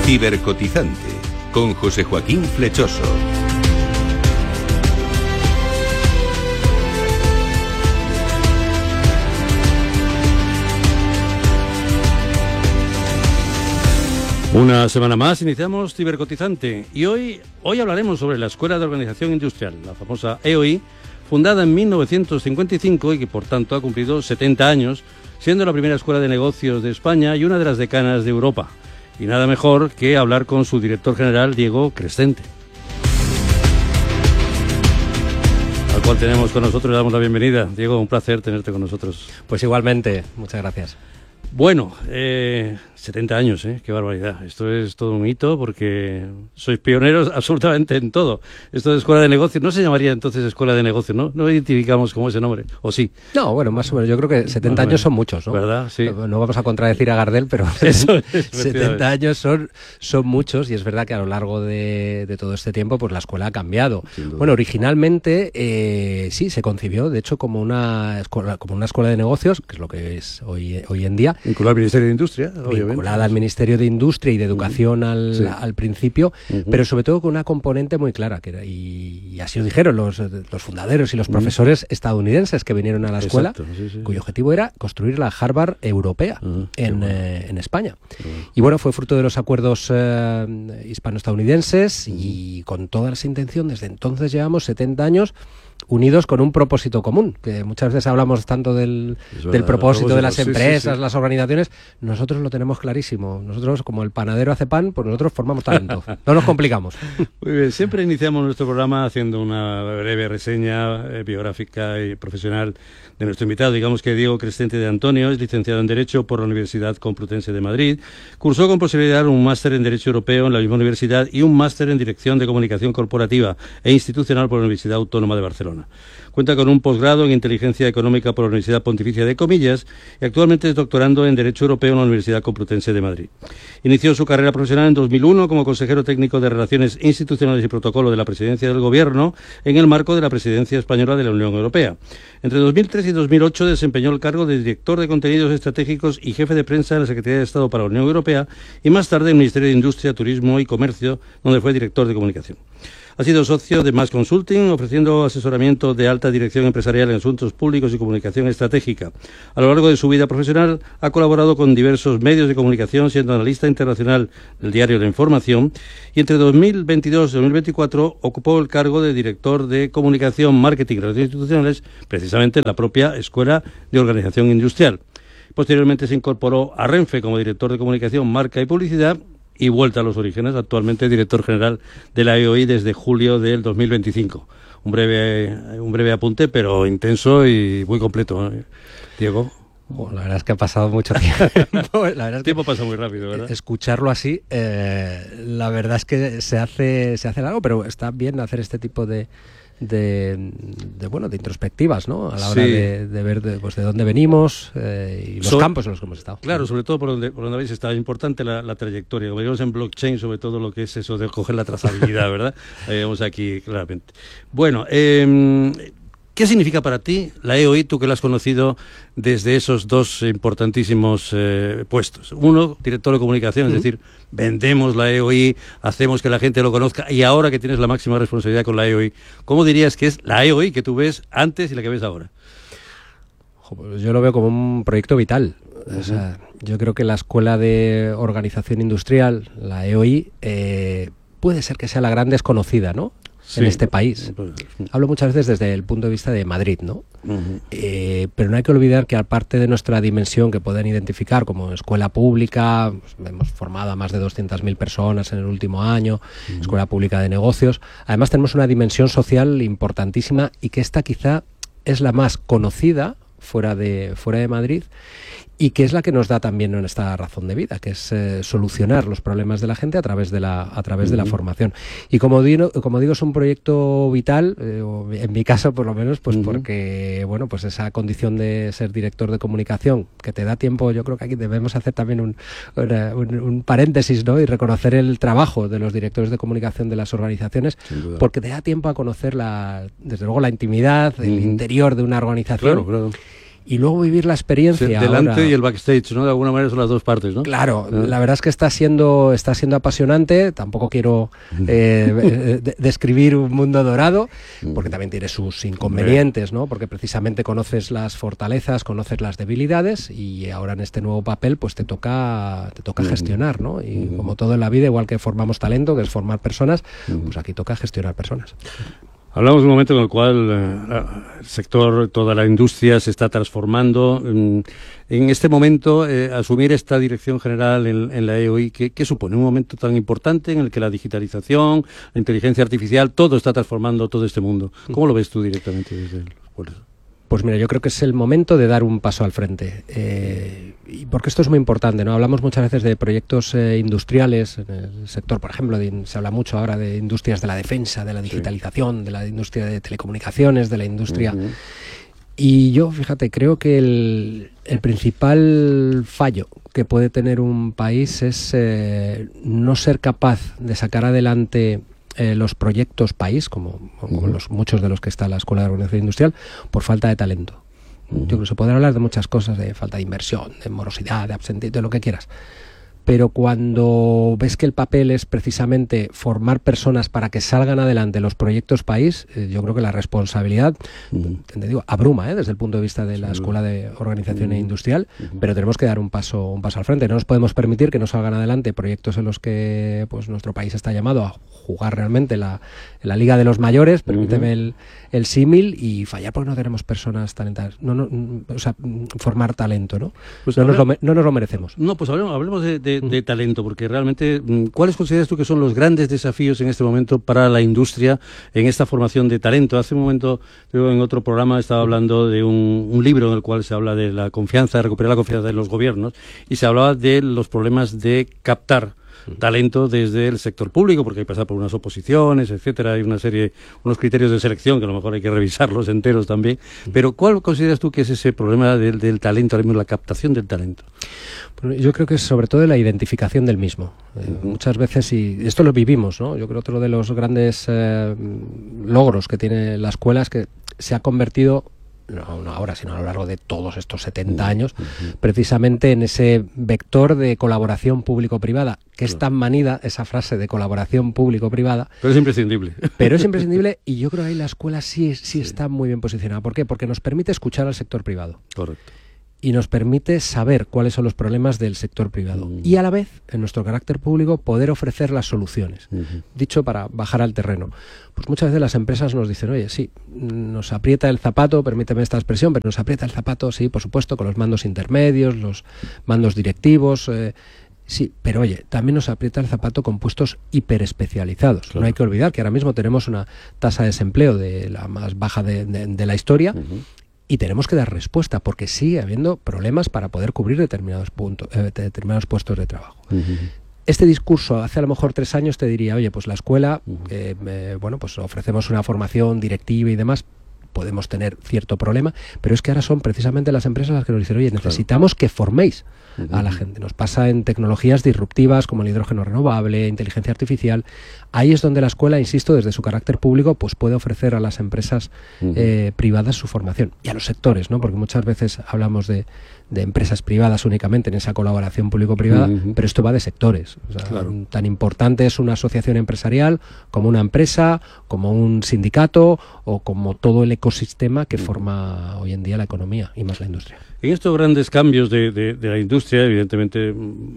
Cibercotizante, con José Joaquín Flechoso. Una semana más iniciamos Cibercotizante y hoy hablaremos sobre la Escuela de Organización Industrial, la famosa EOI, fundada en 1955 y que por tanto ha cumplido 70 años, siendo la primera escuela de negocios de España y una de las decanas de Europa. Y nada mejor que hablar con su director general, Diego Crescente, al cual tenemos con nosotros. Le damos la bienvenida. Diego, un placer tenerte con nosotros. Pues igualmente, muchas gracias. Bueno, 70 años, qué barbaridad. Esto es todo un hito porque sois pioneros absolutamente en todo. Esto de escuela de negocios, no se llamaría entonces escuela de negocios, ¿no? No identificamos como ese nombre, ¿o sí? No, bueno, más o menos. Yo creo que 70 años son muchos, ¿no? ¿Verdad? Sí. No vamos a contradecir a Gardel, pero eso es, 70 años son muchos y es verdad que a lo largo de todo este tiempo pues la escuela ha cambiado. Bueno, originalmente sí, se concibió, de hecho, como una escuela de negocios, que es lo que es hoy en día. Vinculada al Ministerio de Industria, obviamente. Vinculada al Ministerio de Industria y de Educación al principio, pero sobre todo con una componente muy clara, que era, y así lo dijeron los fundaderos y los profesores estadounidenses que vinieron a la escuela, cuyo objetivo era construir la Harvard europea en España. Y bueno, fue fruto de los acuerdos hispano-estadounidenses y con todas las intenciones. Desde entonces llevamos 70 años unidos con un propósito común, que muchas veces hablamos tanto del propósito de las empresas, las organizaciones. Nosotros lo tenemos clarísimo. Nosotros, como el panadero hace pan, pues nosotros formamos talento. No nos complicamos. Muy bien, siempre iniciamos nuestro programa haciendo una breve reseña biográfica y profesional de nuestro invitado. Digamos que Diego Crescente de Antonio es licenciado en Derecho por la Universidad Complutense de Madrid, cursó con posibilidad un máster en Derecho Europeo en la misma universidad y un máster en Dirección de Comunicación Corporativa e Institucional por la Universidad Autónoma de Barcelona. Cuenta con un posgrado en Inteligencia Económica por la Universidad Pontificia de Comillas y actualmente es doctorando en Derecho Europeo en la Universidad Complutense de Madrid. Inició su carrera profesional en 2001 como consejero técnico de Relaciones Institucionales y Protocolo de la Presidencia del Gobierno en el marco de la Presidencia Española de la Unión Europea. Entre 2003 y 2008 desempeñó el cargo de Director de Contenidos Estratégicos y Jefe de Prensa en la Secretaría de Estado para la Unión Europea y más tarde en el Ministerio de Industria, Turismo y Comercio, donde fue Director de Comunicación. Ha sido socio de Mass Consulting, ofreciendo asesoramiento de alta dirección empresarial en asuntos públicos y comunicación estratégica. A lo largo de su vida profesional ha colaborado con diversos medios de comunicación, siendo analista internacional del diario La Información, y entre 2022 y 2024 ocupó el cargo de director de Comunicación, Marketing y Relaciones Institucionales, precisamente en la propia Escuela de Organización Industrial. Posteriormente se incorporó a Renfe como director de Comunicación, Marca y Publicidad, y vuelta a los orígenes, actualmente director general de la EOI desde julio del 2025. Un breve apunte, pero intenso y muy completo, ¿eh? Diego. Bueno, la verdad es que ha pasado mucho tiempo. La verdad es el tiempo pasa muy rápido, ¿verdad? Escucharlo así, la verdad es que se hace largo, pero está bien hacer este tipo de introspectivas, ¿no? A la hora de ver de dónde venimos y los campos en los que hemos estado. Claro, sobre todo por donde habéis estado. Es importante la trayectoria. Como digamos en blockchain, sobre todo lo que es eso de coger la trazabilidad, ¿verdad? Vemos aquí claramente. Bueno, ¿qué significa para ti la EOI, tú que la has conocido desde esos dos importantísimos puestos? Uno, director de comunicación, es decir, vendemos la EOI, hacemos que la gente lo conozca, y ahora que tienes la máxima responsabilidad con la EOI, ¿cómo dirías que es la EOI que tú ves antes y la que ves ahora? Yo lo veo como un proyecto vital. O sea, yo creo que la Escuela de Organización Industrial, la EOI, puede ser que sea la gran desconocida, ¿no? En este país. Hablo muchas veces desde el punto de vista de Madrid, ¿no? Pero no hay que olvidar que aparte de nuestra dimensión que pueden identificar como escuela pública, pues, hemos formado a más de 200.000 personas en el último año, escuela pública de negocios, además tenemos una dimensión social importantísima y que esta quizá es la más conocida fuera de Madrid y que es la que nos da también esta razón de vida, que es solucionar los problemas de la gente a través de la formación. Y como digo, es un proyecto vital, en mi caso por lo menos, pues porque bueno, pues esa condición de ser director de comunicación, que te da tiempo, yo creo que aquí debemos hacer también un paréntesis, ¿no? Y reconocer el trabajo de los directores de comunicación de las organizaciones, porque te da tiempo a conocer desde luego la intimidad, el interior de una organización. Claro. y luego vivir la experiencia. Sí, delante ahora, y el backstage, ¿no? De alguna manera son las dos partes, ¿no? Claro, la verdad es que está siendo apasionante. Tampoco quiero describir un mundo dorado, porque también tiene sus inconvenientes, ¿no? Porque precisamente conoces las fortalezas, conoces las debilidades, y ahora en este nuevo papel pues te toca gestionar, ¿no? Y como todo en la vida, igual que formamos talento, que es formar personas, pues aquí toca gestionar personas. Hablamos de un momento en el cual el sector, toda la industria se está transformando. En este momento, asumir esta dirección general en la EOI, ¿qué supone? Un momento tan importante en el que la digitalización, la inteligencia artificial, todo está transformando todo este mundo. ¿Cómo lo ves tú directamente desde el puerto? Pues mira, yo creo que es el momento de dar un paso al frente, y porque esto es muy importante, ¿no? Hablamos muchas veces de proyectos industriales en el sector, por ejemplo, se habla mucho ahora de industrias de la defensa, de la digitalización, de la industria de telecomunicaciones, de la industria... Y yo, fíjate, creo que el principal fallo que puede tener un país es no ser capaz de sacar adelante los proyectos país, como muchos de los que está la Escuela de Organización Industrial, por falta de talento. Yo creo que se podrá hablar de muchas cosas, de falta de inversión, de morosidad, de absentismo, de lo que quieras. Pero cuando ves que el papel es precisamente formar personas para que salgan adelante los proyectos país, yo creo que la responsabilidad, te digo, abruma, desde el punto de vista de la Escuela de Organización Industrial, pero tenemos que dar un paso al frente. No nos podemos permitir que no salgan adelante proyectos en los que pues nuestro país está llamado a jugar realmente la Liga de los Mayores, permíteme el símil, y fallar porque no tenemos personas talentadas. O sea, formar talento, ¿no? Pues no nos lo merecemos. No, pues hablemos de talento, porque realmente, ¿cuáles consideras tú que son los grandes desafíos en este momento para la industria en esta formación de talento? Hace un momento, en otro programa, estaba hablando de un libro en el cual se habla de la confianza, de recuperar la confianza de los gobiernos, y se hablaba de los problemas de captar talento desde el sector público, porque hay que pasar por unas oposiciones, etcétera, hay unos criterios de selección que a lo mejor hay que revisarlos enteros también, pero ¿cuál consideras tú que es ese problema del talento, ahora mismo la captación del talento? Bueno, yo creo que es sobre todo la identificación del mismo. Muchas veces, y esto lo vivimos, ¿no? Yo creo que otro de los grandes logros que tiene la escuela es que se ha convertido, no ahora, sino a lo largo de todos estos 70 años, precisamente en ese vector de colaboración público-privada, que es tan manida esa frase de colaboración público-privada. Pero es imprescindible. Pero es imprescindible, y yo creo que ahí la escuela sí está muy bien posicionada. ¿Por qué? Porque nos permite escuchar al sector privado. Correcto. Y nos permite saber cuáles son los problemas del sector privado. Y a la vez, en nuestro carácter público, poder ofrecer las soluciones. Dicho para bajar al terreno. Pues muchas veces las empresas nos dicen, oye, sí, nos aprieta el zapato, permíteme esta expresión, pero nos aprieta el zapato, sí, por supuesto, con los mandos intermedios, los mandos directivos, sí, pero oye, también nos aprieta el zapato con puestos hiperespecializados. Claro. No hay que olvidar que ahora mismo tenemos una tasa de desempleo de la más baja de la historia, y tenemos que dar respuesta, porque sigue habiendo problemas para poder cubrir determinados puestos de trabajo. Este discurso hace a lo mejor 3 años te diría, oye, pues la escuela, bueno, pues ofrecemos una formación directiva y demás, podemos tener cierto problema, pero es que ahora son precisamente las empresas las que nos dicen, oye, necesitamos que forméis a la gente. Nos pasa en tecnologías disruptivas como el hidrógeno renovable, inteligencia artificial. Ahí es donde la escuela, insisto, desde su carácter público, pues puede ofrecer a las empresas privadas su formación, y a los sectores, ¿no? Porque muchas veces hablamos de empresas privadas únicamente en esa colaboración público-privada, pero esto va de sectores. O sea, tan importante es una asociación empresarial como una empresa, como un sindicato o como todo el ecosistema que forma hoy en día la economía y más la industria. En estos grandes cambios de la industria, evidentemente,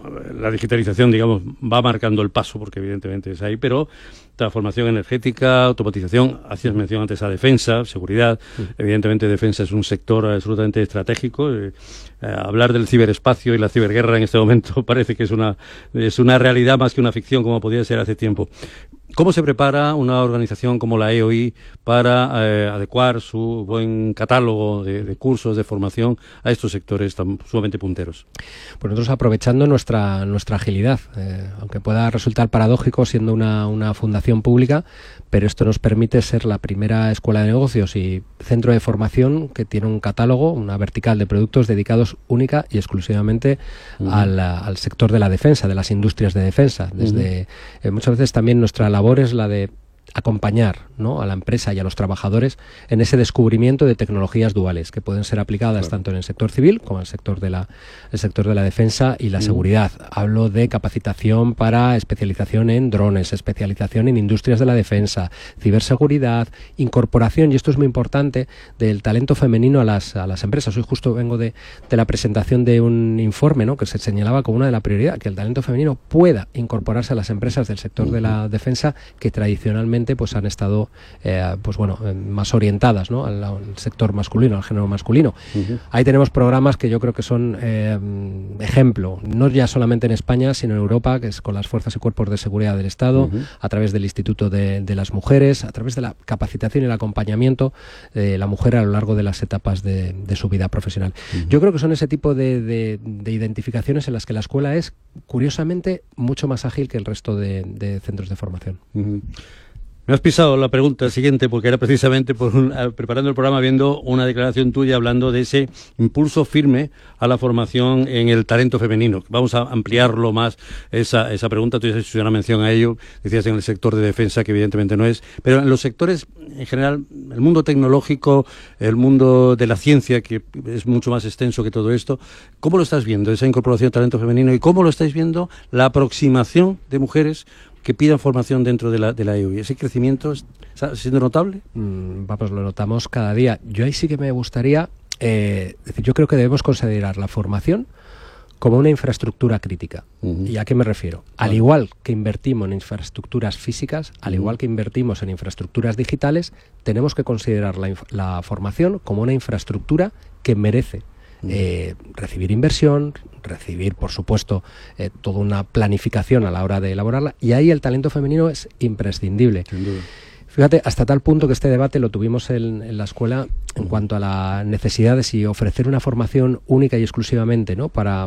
la digitalización, digamos, va marcando el paso, porque evidentemente es ahí, pero transformación energética, automatización, hacías mención antes a defensa, seguridad, evidentemente defensa es un sector absolutamente estratégico. Hablar del ciberespacio y la ciberguerra en este momento parece que es una realidad más que una ficción, como podía ser hace tiempo. ¿Cómo se prepara una organización como la EOI para adecuar su buen catálogo de cursos de formación a estos sectores tan sumamente punteros? Pues nosotros aprovechando nuestra agilidad, aunque pueda resultar paradójico siendo una fundación pública, pero esto nos permite ser la primera escuela de negocios y centro de formación que tiene un catálogo, una vertical de productos dedicados única y exclusivamente al sector de la defensa, de las industrias de defensa. Desde muchas veces también nuestra labor es la de acompañar, ¿no?, a la empresa y a los trabajadores en ese descubrimiento de tecnologías duales que pueden ser aplicadas tanto en el sector civil como en el sector de la defensa y la seguridad. Hablo de capacitación para especialización en drones, especialización en industrias de la defensa, ciberseguridad, incorporación, y esto es muy importante, del talento femenino a las empresas. Hoy justo vengo de la presentación de un informe, ¿no?, que se señalaba como una de las prioridades, que el talento femenino pueda incorporarse a las empresas del sector de la defensa, que tradicionalmente pues han estado más orientadas, ¿no?, al sector masculino, al género masculino. Ahí tenemos programas que yo creo que son ejemplo, no ya solamente en España, sino en Europa, que es con las fuerzas y cuerpos de seguridad del Estado, a través del Instituto de las Mujeres, a través de la capacitación y el acompañamiento de la mujer a lo largo de las etapas de su vida profesional. Yo creo que son ese tipo de identificaciones en las que la escuela es, curiosamente, mucho más ágil que el resto de centros de formación. Me has pisado la pregunta siguiente, porque era precisamente preparando el programa, viendo una declaración tuya hablando de ese impulso firme a la formación en el talento femenino. Vamos a ampliarlo más esa pregunta. Tú ya has hecho una mención a ello, decías en el sector de defensa, que evidentemente no es, pero en los sectores en general, el mundo tecnológico, el mundo de la ciencia, que es mucho más extenso que todo esto, ¿cómo lo estás viendo, esa incorporación de talento femenino, y cómo lo estáis viendo la aproximación de mujeres que pidan formación dentro de la EOI? ¿Ese crecimiento está siendo notable? Lo notamos cada día. Yo ahí sí que me gustaría decir, yo creo que debemos considerar la formación como una infraestructura crítica. ¿Y a qué me refiero? Al igual que invertimos en infraestructuras físicas, al igual que invertimos en infraestructuras digitales, tenemos que considerar la formación como una infraestructura que merece recibir inversión, recibir, por supuesto, toda una planificación a la hora de elaborarla, y ahí el talento femenino es imprescindible. Sin duda. Fíjate, hasta tal punto que este debate lo tuvimos en la escuela en cuanto a la necesidad de si ofrecer una formación única y exclusivamente, ¿no?, para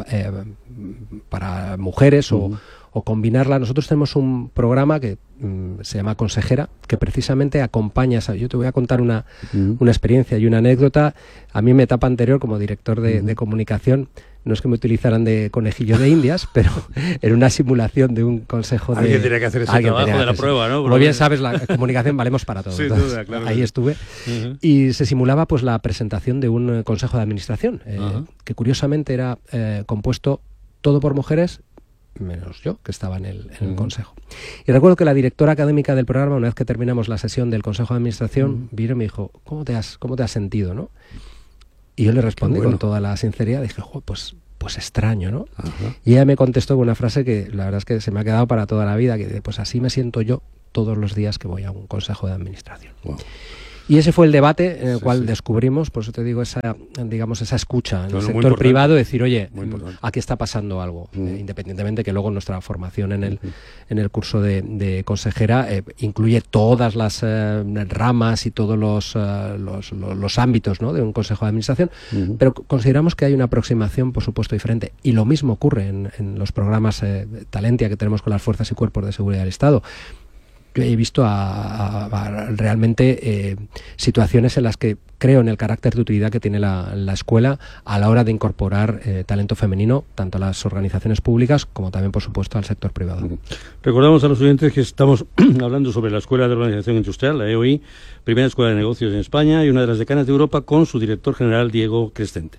mujeres o combinarla. Nosotros tenemos un programa que se llama Consejera, que precisamente acompaña. Yo te voy a contar una experiencia y una anécdota. A mí en mi etapa anterior como director de comunicación, no es que me utilizaran de conejillo de indias, pero era una simulación de un consejo de... Alguien tenía que hacer ese trabajo de la prueba, ¿no? Como bien sabes, la comunicación valemos para todo. Sin duda, claro. Ahí estuve. Y se simulaba pues la presentación de un consejo de administración, que curiosamente era compuesto todo por mujeres, menos yo, que estaba en el consejo. Y recuerdo que la directora académica del programa, una vez que terminamos la sesión del consejo de administración, vino y me dijo, ¿cómo te has sentido, no? Y yo le respondí con toda la sinceridad, dije, pues extraño, ¿no? Y ella me contestó con una frase que la verdad es que se me ha quedado para toda la vida, que pues así me siento yo todos los días que voy a un consejo de administración. Wow. Y ese fue el debate en el cual descubrimos, por eso te digo, esa escucha en el sector privado, decir, oye, aquí está pasando algo, independientemente que luego nuestra formación en el curso de consejera incluye todas las ramas y todos los ámbitos, ¿no?, de un consejo de administración, pero consideramos que hay una aproximación, por supuesto, diferente. Y lo mismo ocurre en los programas Talentia que tenemos con las fuerzas y cuerpos de seguridad del Estado. Yo he visto realmente situaciones en las que creo en el carácter de utilidad que tiene la escuela a la hora de incorporar talento femenino, tanto a las organizaciones públicas como también, por supuesto, al sector privado. Recordamos a los oyentes que estamos hablando sobre la Escuela de Organización Industrial, la EOI, primera escuela de negocios en España y una de las decanas de Europa, con su director general, Diego Crescente.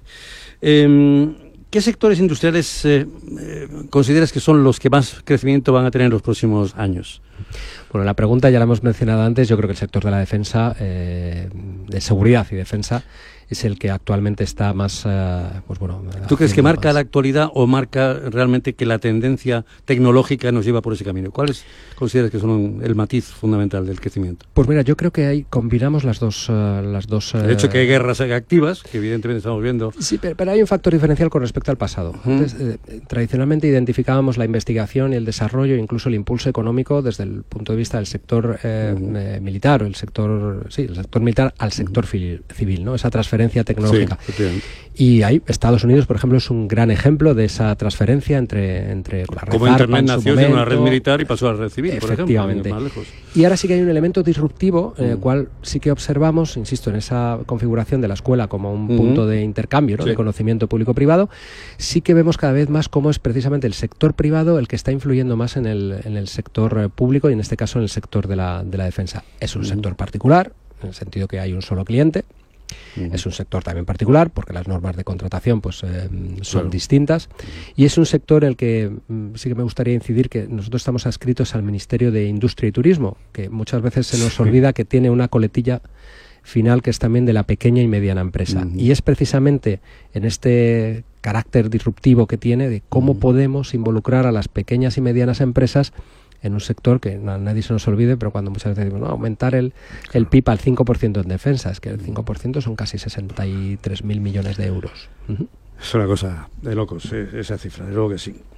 ¿Qué sectores industriales consideras que son los que más crecimiento van a tener en los próximos años? Bueno, la pregunta ya la hemos mencionado antes. Yo creo que el sector de la defensa, de seguridad y defensa, es el que actualmente está más... ¿Tú crees que marca la actualidad o marca realmente que la tendencia tecnológica nos lleva por ese camino? ¿Cuáles consideras que son el matiz fundamental del crecimiento? Pues mira, yo creo que ahí combinamos las dos. El hecho que hay guerras activas, que evidentemente estamos viendo... Sí, pero hay un factor diferencial con respecto al pasado. Antes, tradicionalmente identificábamos la investigación y el desarrollo, incluso el impulso económico, desde el punto de vista del sector militar, o el sector militar al sector civil, ¿no? Esa transferencia transferencia tecnológica. Y ahí Estados Unidos, por ejemplo, es un gran ejemplo de esa transferencia entre la red como Internet nació de una red militar y pasó a la red civil, efectivamente, por ejemplo, más lejos. Y ahora sí que hay un elemento disruptivo en el cual sí que observamos, insisto, en esa configuración de la escuela como un punto de intercambio, ¿no? De conocimiento público-privado, sí que vemos cada vez más cómo es precisamente el sector privado el que está influyendo más en el sector público y en este caso en el sector de la defensa. Es un sector particular, en el sentido que hay un solo cliente. Es un sector también particular porque las normas de contratación pues son distintas, y es un sector en el que sí que me gustaría incidir que nosotros estamos adscritos al Ministerio de Industria y Turismo, que muchas veces se nos olvida que tiene una coletilla final que es también de la pequeña y mediana empresa, y es precisamente en este carácter disruptivo que tiene de cómo podemos involucrar a las pequeñas y medianas empresas en un sector que nadie se nos olvide, pero cuando muchas veces decimos, no, aumentar el PIB al 5% en defensa, es que el 5% son casi 63.000 millones de euros. Es una cosa de locos, esa cifra, de luego que sí.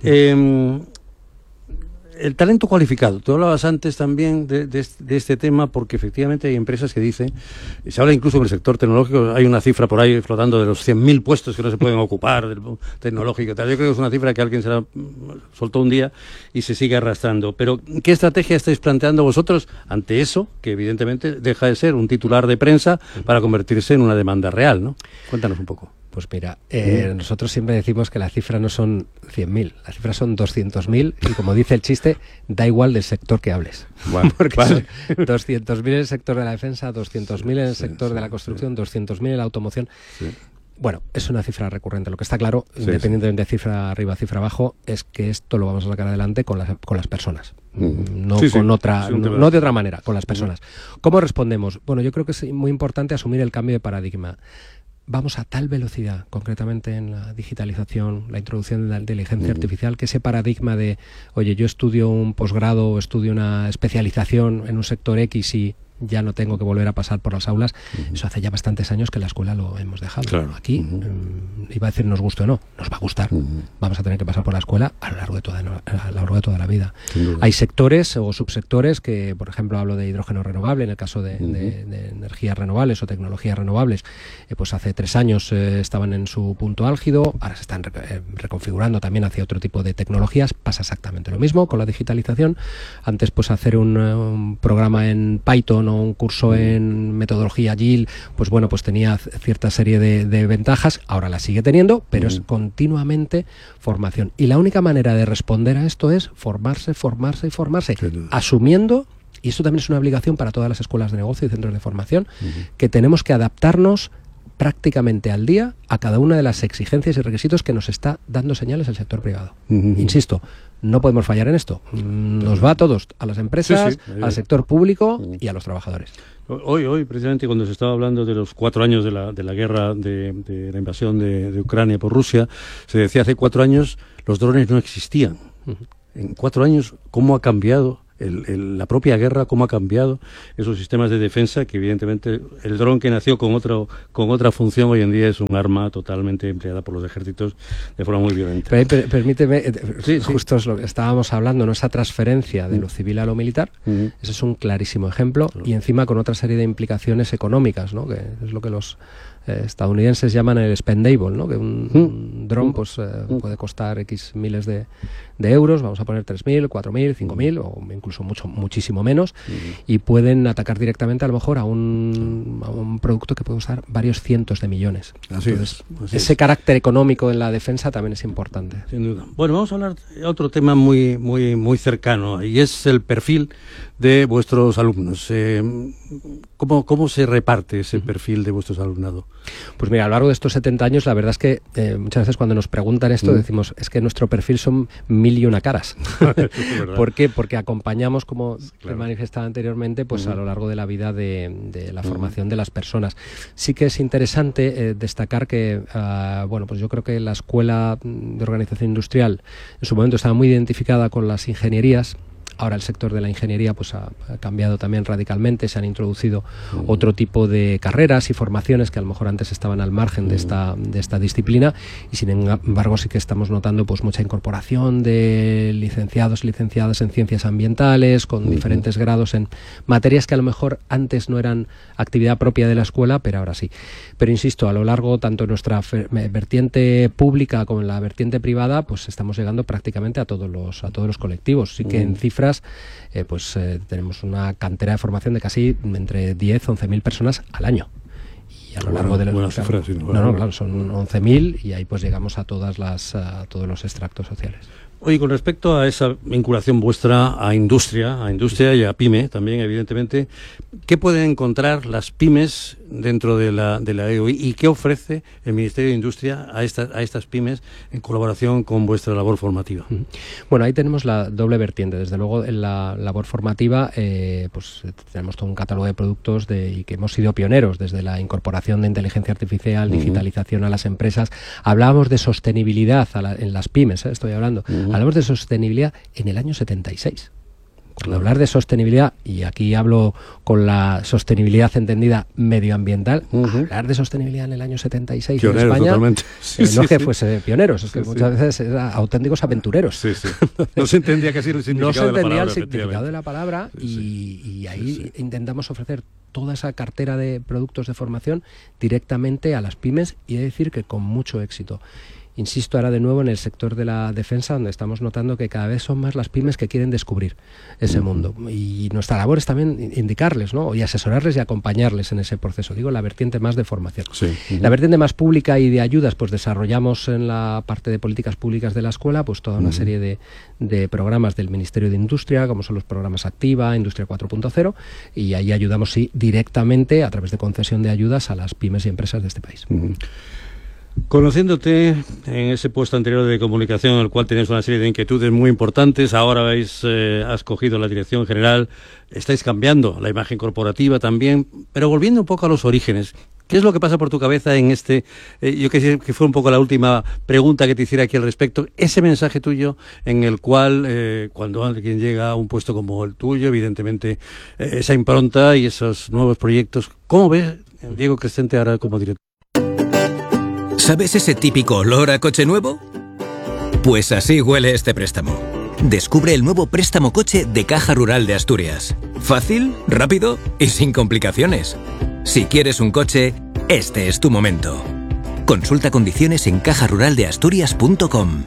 El talento cualificado, tú hablabas antes también de este tema, porque efectivamente hay empresas que dicen, y se habla incluso en el sector tecnológico, hay una cifra por ahí flotando de los 100.000 puestos que no se pueden ocupar del tecnológico y tal. Yo creo que es una cifra que alguien se la soltó un día y se sigue arrastrando. Pero, ¿qué estrategia estáis planteando vosotros ante eso, que evidentemente deja de ser un titular de prensa para convertirse en una demanda real, ¿no? Cuéntanos un poco. Pues mira, nosotros siempre decimos que la cifra no son 100.000, la cifra son 200.000, y como dice el chiste, da igual del sector que hables. Bueno, porque son 200.000 en el sector de la defensa, 200.000 en el sector de la construcción, 200.000 en la automoción. Bueno, es una cifra recurrente. Lo que está claro, independientemente de cifra arriba, cifra abajo, es que esto lo vamos a sacar adelante con las personas. No con otra, no de otra manera, con las personas. ¿Cómo respondemos? Bueno, yo creo que es muy importante asumir el cambio de paradigma. Vamos a tal velocidad, concretamente en la digitalización, la introducción de la inteligencia artificial, que ese paradigma de, oye, yo estudio un posgrado o estudio una especialización en un sector X y ya no tengo que volver a pasar por las aulas, eso hace ya bastantes años que en la escuela lo hemos dejado. Claro. Aquí, iba a decir nos guste o no, nos va a gustar. Vamos a tener que pasar por la escuela a lo largo de toda la vida. Hay sectores o subsectores que, por ejemplo, hablo de hidrógeno renovable, en el caso de energías renovables o tecnologías renovables, pues hace 3 años estaban en su punto álgido, ahora se están reconfigurando también hacia otro tipo de tecnologías. Pasa exactamente lo mismo con la digitalización. Antes, pues hacer un programa en Python o un curso en metodología Agile, pues bueno, pues tenía cierta serie de ventajas, ahora la sigue teniendo, pero es continuamente formación. Y la única manera de responder a esto es formarse, asumiendo, y esto también es una obligación para todas las escuelas de negocio y centros de formación, que tenemos que adaptarnos prácticamente al día a cada una de las exigencias y requisitos que nos está dando señales el sector privado. Insisto, no podemos fallar en esto. Nos va a todos, a las empresas, al sector público y a los trabajadores. Hoy, precisamente, cuando se estaba hablando de los 4 años de la guerra, de la invasión de Ucrania por Rusia, se decía hace 4 años los drones no existían. En 4 años, ¿cómo ha cambiado la propia guerra, cómo ha cambiado esos sistemas de defensa, que evidentemente el dron que nació con otra función hoy en día es un arma totalmente empleada por los ejércitos de forma muy violenta? Permíteme, justo es lo que estábamos hablando, ¿no? Esa transferencia de lo civil a lo militar, ese es un clarísimo ejemplo, y encima con otra serie de implicaciones económicas, ¿no? Que es lo que los estadounidenses llaman el spendable, ¿no? Que un dron pues puede costar X miles de euros, vamos a poner 3.000, 4.000, 5.000 o incluso muchísimo menos, y pueden atacar directamente a lo mejor a un producto que puede costar varios cientos de millones. Entonces, ese carácter económico en la defensa también es importante. Sin duda. Bueno, vamos a hablar de otro tema muy cercano, y es el perfil de vuestros alumnos. ¿Cómo se reparte ese perfil de vuestros alumnado? Pues mira, a lo largo de estos 70 años, la verdad es que muchas veces cuando nos preguntan esto decimos, es que nuestro perfil son 1001 caras. ¿Por qué? Porque acompañamos, como he manifestado anteriormente, pues a lo largo de la vida de la formación de las personas. Sí que es interesante destacar que, bueno, pues yo creo que la Escuela de Organización Industrial en su momento estaba muy identificada con las ingenierías. Ahora el sector de la ingeniería pues ha cambiado también radicalmente, se han introducido otro tipo de carreras y formaciones que a lo mejor antes estaban al margen de esta disciplina, y sin embargo sí que estamos notando pues mucha incorporación de licenciados y licenciadas en ciencias ambientales, con diferentes grados en materias que a lo mejor antes no eran actividad propia de la escuela, pero ahora sí. Pero insisto, a lo largo, tanto en nuestra vertiente pública como en la vertiente privada, pues estamos llegando prácticamente a todos los colectivos. Sí que en cifras tenemos una cantera de formación de casi entre 10 11.000 personas al año. Y a lo largo de los cifras, sí, claro, son 11.000, y ahí pues llegamos a todos los extractos sociales. Oye, con respecto a esa vinculación vuestra a industria y a PYME también, evidentemente, ¿qué pueden encontrar las pymes dentro de la EOI y qué ofrece el Ministerio de Industria a estas pymes en colaboración con vuestra labor formativa? Bueno, ahí tenemos la doble vertiente. Desde luego, en la labor formativa pues tenemos todo un catálogo de productos y que hemos sido pioneros desde la incorporación de inteligencia artificial, digitalización a las empresas. Hablábamos de sostenibilidad en las pymes, estoy hablando. Hablamos de sostenibilidad en el año 76. Cuando hablar de sostenibilidad, y aquí hablo con la sostenibilidad entendida medioambiental, hablar de sostenibilidad en el año 76 pioneros, en España, totalmente. No es que fuese pioneros, es que muchas veces eran auténticos aventureros. Sí. No se entendía casi el significado de la palabra, y ahí Sí. intentamos ofrecer toda esa cartera de productos de formación directamente a las pymes, y he de decir que con mucho éxito. Insisto ahora de nuevo en el sector de la defensa, donde estamos notando que cada vez son más las pymes que quieren descubrir ese mundo. Y nuestra labor es también indicarles, ¿no? Y asesorarles y acompañarles en ese proceso. Digo, la vertiente más de formación. Sí. La vertiente más pública y de ayudas, pues desarrollamos en la parte de políticas públicas de la escuela pues toda una serie de programas del Ministerio de Industria, como son los programas Activa, Industria 4.0, y ahí ayudamos directamente a través de concesión de ayudas a las pymes y empresas de este país. Conociéndote en ese puesto anterior de comunicación, en el cual tenéis una serie de inquietudes muy importantes, ahora has cogido la dirección general, estáis cambiando la imagen corporativa también, pero volviendo un poco a los orígenes, ¿qué es lo que pasa por tu cabeza en yo quisiera que fue un poco la última pregunta que te hiciera aquí al respecto, ese mensaje tuyo en el cual, cuando alguien llega a un puesto como el tuyo, evidentemente, esa impronta y esos nuevos proyectos, ¿cómo ves Diego Crescente ahora como director? ¿Sabes ese típico olor a coche nuevo? Pues así huele este préstamo. Descubre el nuevo préstamo coche de Caja Rural de Asturias. Fácil, rápido y sin complicaciones. Si quieres un coche, este es tu momento. Consulta condiciones en cajaruraldeasturias.com.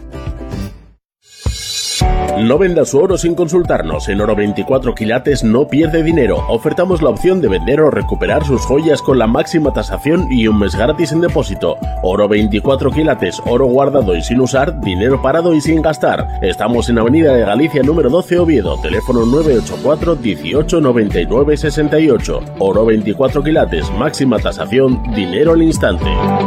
No venda su oro sin consultarnos. En Oro 24 quilates no pierde dinero. Ofertamos la opción de vender o recuperar sus joyas con la máxima tasación y un mes gratis en depósito. Oro 24 quilates, oro guardado y sin usar, dinero parado y sin gastar. Estamos en Avenida de Galicia número 12 Oviedo, teléfono 984 18 99 68. Oro 24 quilates, máxima tasación, dinero al instante.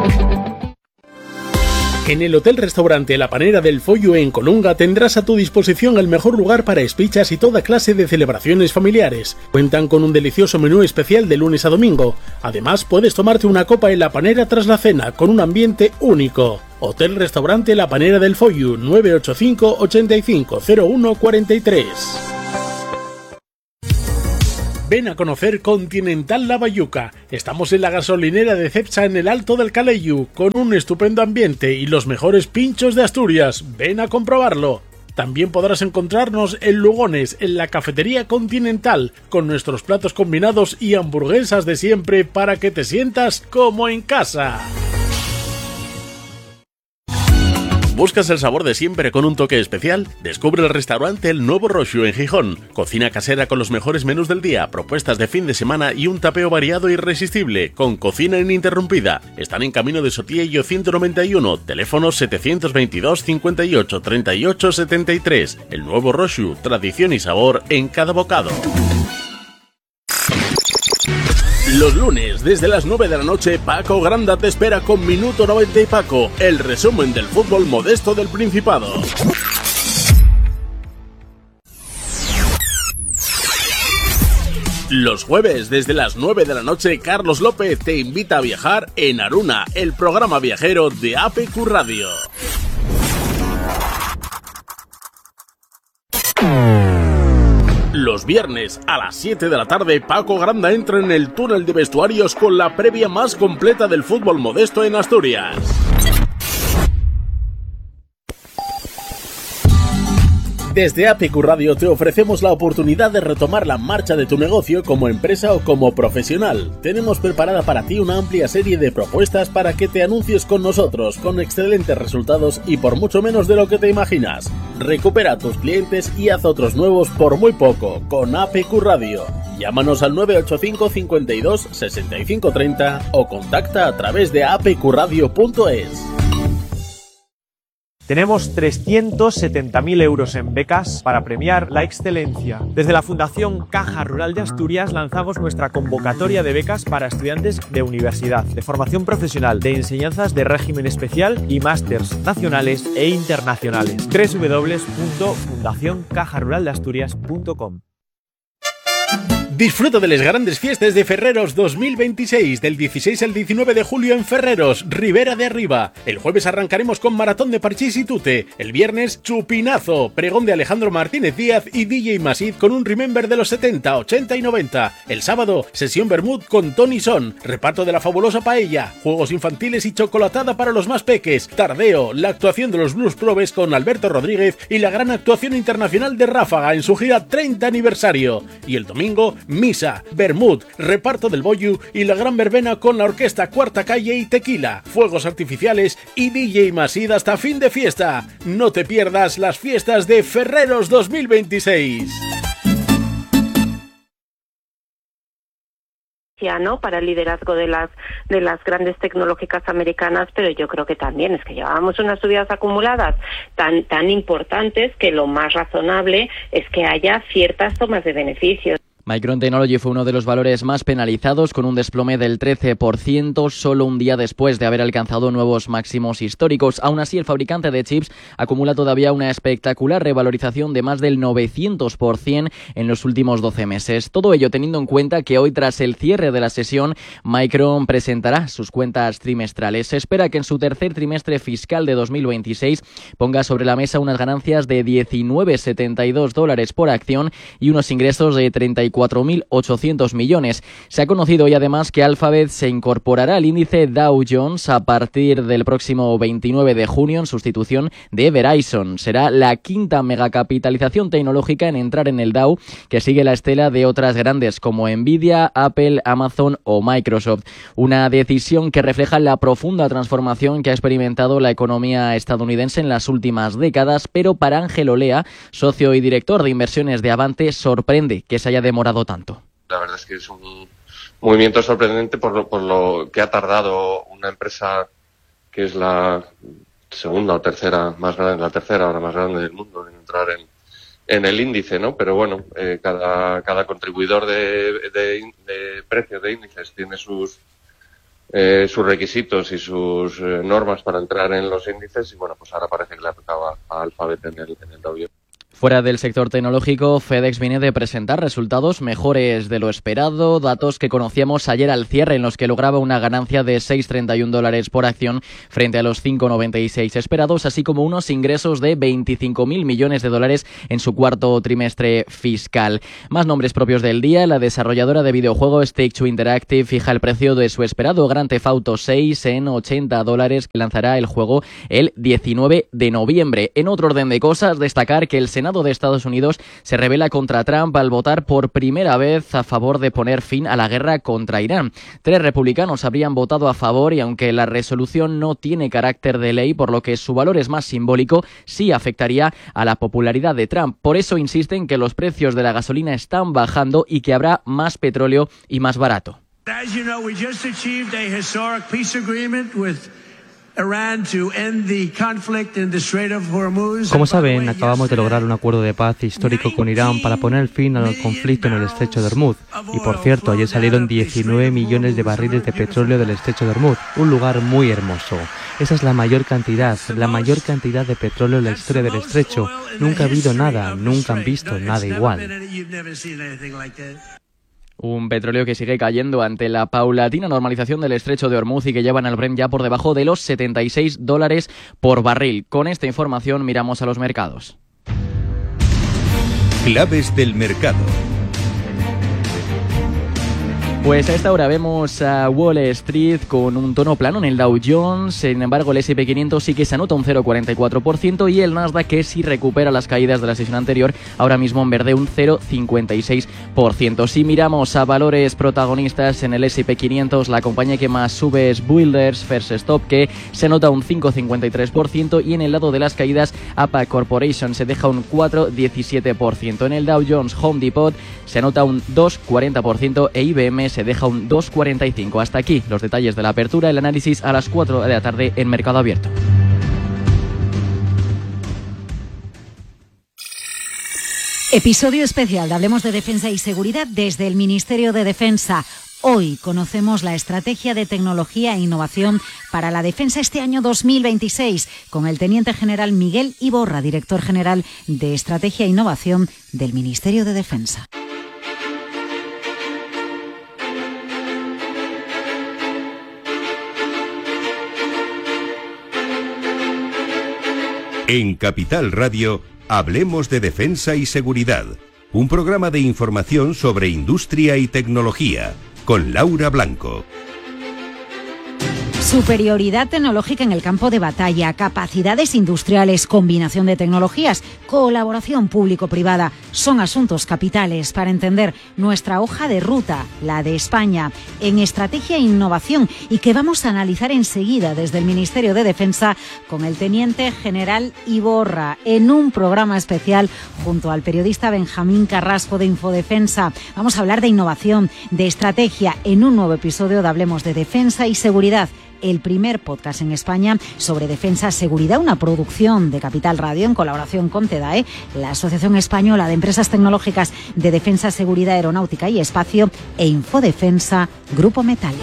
En el Hotel-Restaurante La Panera del Follo en Colunga tendrás a tu disposición el mejor lugar para espichas y toda clase de celebraciones familiares. Cuentan con un delicioso menú especial de lunes a domingo. Además, puedes tomarte una copa en La Panera tras la cena, con un ambiente único. Hotel-Restaurante La Panera del Follo, 985 85 01 43. Ven a conocer Continental La Bayuca. Estamos en la gasolinera de Cepsa en el Alto del Calellu, con un estupendo ambiente y los mejores pinchos de Asturias. Ven a comprobarlo. También podrás encontrarnos en Lugones, en la cafetería Continental, con nuestros platos combinados y hamburguesas de siempre para que te sientas como en casa. ¿Buscas el sabor de siempre con un toque especial? Descubre el restaurante El Nuevo Roxo en Gijón. Cocina casera con los mejores menús del día, propuestas de fin de semana y un tapeo variado e irresistible, con cocina ininterrumpida. Están en Camino de Sotillo 191, teléfono 722 58 38 73. El Nuevo Roxo, tradición y sabor en cada bocado. Los lunes, desde las 9 de la noche, Paco Granda te espera con Minuto 90 y Paco, el resumen del fútbol modesto del Principado. Los jueves, desde las 9 de la noche, Carlos López te invita a viajar en Aruna, el programa viajero de APQ Radio. Los viernes a las 7 de la tarde, Paco Granda entra en el túnel de vestuarios con la previa más completa del fútbol modesto en Asturias. Desde APQ Radio te ofrecemos la oportunidad de retomar la marcha de tu negocio como empresa o como profesional. Tenemos preparada para ti una amplia serie de propuestas para que te anuncies con nosotros, con excelentes resultados y por mucho menos de lo que te imaginas. Recupera a tus clientes y haz otros nuevos por muy poco con APQ Radio. Llámanos al 985 52 65 30 o contacta a través de apqradio.es. Tenemos 370.000 euros en becas para premiar la excelencia. Desde la Fundación Caja Rural de Asturias lanzamos nuestra convocatoria de becas para estudiantes de universidad, de formación profesional, de enseñanzas de régimen especial y másters nacionales e internacionales. www.fundacioncajaruraldeasturias.com. Disfruta de las grandes fiestas de Ferreros 2026, del 16 al 19 de julio en Ferreros, Ribera de Arriba. El jueves arrancaremos con maratón de parchís y tute. El viernes, chupinazo, pregón de Alejandro Martínez Díaz y DJ Masid con un remember de los 70, 80 y 90. El sábado, sesión Bermud con Tony Son, reparto de la fabulosa paella, juegos infantiles y chocolatada para los más peques. Tardeo, la actuación de los Blues Probes con Alberto Rodríguez y la gran actuación internacional de Ráfaga en su gira 30 aniversario. Y el domingo, misa, Bermud, reparto del Boyu y la gran verbena con la orquesta Cuarta Calle y Tequila, fuegos artificiales y DJ Masid hasta fin de fiesta. No te pierdas las fiestas de Ferreros 2026. ¿no? Para el liderazgo de las grandes tecnológicas americanas, pero yo creo que también es que llevábamos unas subidas acumuladas tan importantes que lo más razonable es que haya ciertas tomas de beneficios. Micron Technology fue uno de los valores más penalizados, con un desplome del 13%, solo un día después de haber alcanzado nuevos máximos históricos. Aún así, el fabricante de chips acumula todavía una espectacular revalorización de más del 900% en los últimos 12 meses. Todo ello teniendo en cuenta que hoy, tras el cierre de la sesión, Micron presentará sus cuentas trimestrales. Se espera que en su tercer trimestre fiscal de 2026 ponga sobre la mesa unas ganancias de $19,72 por acción y unos ingresos de 34.800 millones. Se ha conocido hoy además que Alphabet se incorporará al índice Dow Jones a partir del próximo 29 de junio en sustitución de Verizon. Será la quinta megacapitalización tecnológica en entrar en el Dow, que sigue la estela de otras grandes como Nvidia, Apple, Amazon o Microsoft. Una decisión que refleja la profunda transformación que ha experimentado la economía estadounidense en las últimas décadas, pero para Ángel Olea, socio y director de inversiones de Avante, sorprende que se haya demorado tanto. La verdad es que es un movimiento sorprendente por lo que ha tardado una empresa que es la segunda o tercera más grande, la tercera ahora más grande del mundo, en entrar en el índice, ¿no? Pero bueno, cada contribuidor de precios de índices tiene sus requisitos y sus normas para entrar en los índices, y bueno, pues ahora parece que le tocaba a Alphabet en el Dow Jones. Fuera del sector tecnológico, FedEx viene de presentar resultados mejores de lo esperado, datos que conocíamos ayer al cierre, en los que lograba una ganancia de $6,31 por acción frente a los $5,96 esperados, así como unos ingresos de $25.000 millones en su cuarto trimestre fiscal. Más nombres propios del día: la desarrolladora de videojuegos Take-Two Interactive fija el precio de su esperado Grand Theft Auto 6 en $80, que lanzará el juego el 19 de noviembre. En otro orden de cosas, destacar que el Senado de Estados Unidos se rebela contra Trump al votar por primera vez a favor de poner fin a la guerra contra Irán. 3 republicanos habrían votado a favor, y aunque la resolución no tiene carácter de ley, por lo que su valor es más simbólico, sí afectaría a la popularidad de Trump. Por eso insisten que los precios de la gasolina están bajando y que habrá más petróleo y más barato. Como saben, acabamos de lograr un acuerdo de paz histórico con Irán para poner fin al conflicto en el estrecho de Hormuz. Y por cierto, ayer salieron 19 millones de barriles de petróleo del estrecho de Hormuz, un lugar muy hermoso. Esa es la mayor cantidad de petróleo en la historia del estrecho. Nunca ha habido nada, nunca han visto nada igual. Un petróleo que sigue cayendo ante la paulatina normalización del estrecho de Hormuz y que llevan al Brent ya por debajo de los $76 por barril. Con esta información miramos a los mercados. Claves del mercado. Pues a esta hora vemos a Wall Street con un tono plano en el Dow Jones. Sin embargo, el S&P 500 sí que se anota un 0,44% y el Nasdaq, que sí recupera las caídas de la sesión anterior, ahora mismo en verde un 0,56%. Si miramos a valores protagonistas en el S&P 500, la compañía que más sube es Builders First Stop, que se anota un 5,53%, y en el lado de las caídas, APA Corporation se deja un 4,17%. En el Dow Jones, Home Depot se anota un 2,40% e IBM se deja un 2,45%. Hasta aquí los detalles de la apertura. El análisis a las 4 de la tarde en Mercado Abierto. Episodio especial de Hablemos de Defensa y Seguridad desde el Ministerio de Defensa. Hoy conocemos la estrategia de tecnología e innovación para la defensa este año 2026 con el Teniente General Miguel Iborra, Director General de Estrategia e Innovación del Ministerio de Defensa. En Capital Radio, Hablemos de Defensa y Seguridad, un programa de información sobre industria y tecnología, con Laura Blanco. Superioridad tecnológica en el campo de batalla, capacidades industriales, combinación de tecnologías, colaboración público-privada, son asuntos capitales para entender nuestra hoja de ruta, la de España, en estrategia e innovación, y que vamos a analizar enseguida desde el Ministerio de Defensa con el Teniente General Iborra, en un programa especial junto al periodista Benjamín Carrasco de Infodefensa. Vamos a hablar de innovación, de estrategia, en un nuevo episodio de Hablemos de Defensa y Seguridad, el primer podcast en España sobre defensa y seguridad, una producción de Capital Radio en colaboración con TEDAE, la Asociación Española de Empresas Tecnológicas de Defensa, Seguridad Aeronáutica y Espacio, e Infodefensa, Grupo Metalia.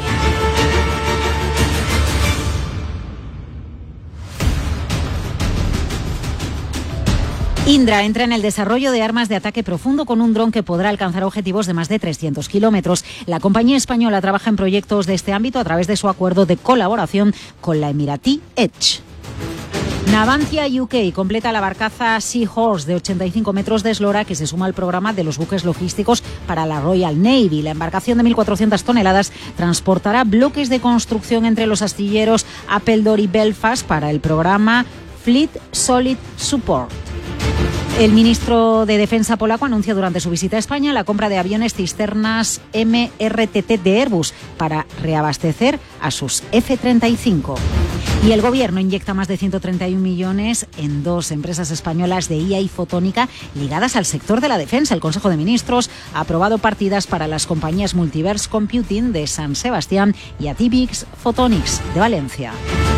Indra entra en el desarrollo de armas de ataque profundo con un dron que podrá alcanzar objetivos de más de 300 kilómetros. La compañía española trabaja en proyectos de este ámbito a través de su acuerdo de colaboración con la emiratí Edge. Navantia UK completa la barcaza Seahorse de 85 metros de eslora que se suma al programa de los buques logísticos para la Royal Navy. La embarcación de 1.400 toneladas transportará bloques de construcción entre los astilleros Appledore y Belfast para el programa Fleet Solid Support. El ministro de Defensa polaco anuncia durante su visita a España la compra de aviones cisternas MRTT de Airbus para reabastecer a sus F-35. Y el gobierno inyecta más de 131 millones en dos empresas españolas de IA y fotónica ligadas al sector de la defensa. El Consejo de Ministros ha aprobado partidas para las compañías Multiverse Computing de San Sebastián y Atibix Photonics de Valencia.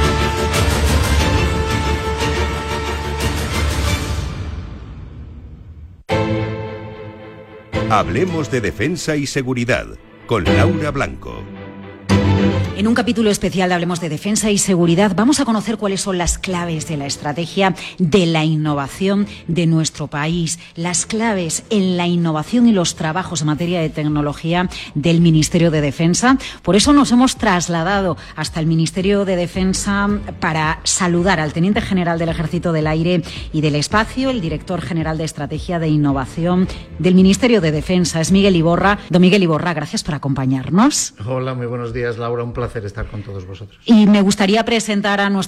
Hablemos de Defensa y Seguridad, con Laura Blanco. En un capítulo especial de Hablemos de Defensa y Seguridad vamos a conocer cuáles son las claves de la estrategia de la innovación de nuestro país, las claves en la innovación y los trabajos en materia de tecnología del Ministerio de Defensa. Por eso nos hemos trasladado hasta el Ministerio de Defensa para saludar al Teniente General del Ejército del Aire y del Espacio, el Director General de Estrategia de Innovación del Ministerio de Defensa. Es Miguel Iborra. Don Miguel Iborra, gracias por acompañarnos. Hola, muy buenos días, Laura. Un placer estar con todos vosotros. Y me gustaría presentar a nuestros